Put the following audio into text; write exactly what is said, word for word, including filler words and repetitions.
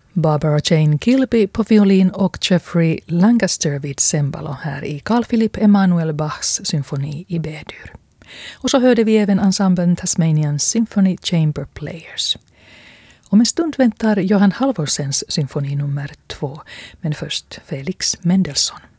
Barbara Jane Kilby på violin och Jeffrey Lancaster vid cembalo här i Carl Philipp Emanuel Bachs symfoni i B-dur. Och så hörde vi även ensemblen Tasmanian Symphony Chamber Players. Om en stund väntar Johan Halvorsens symfoni nummer två, men först Felix Mendelssohn.